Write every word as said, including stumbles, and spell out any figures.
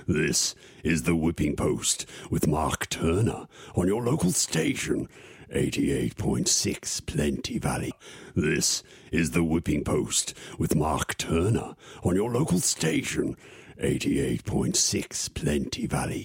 This is the Whipping Post with Mark Turner on your local station, eighty-eight point six Plenty Valley. This is the Whipping Post with Mark Turner on your local station, eighty-eight point six Plenty Valley.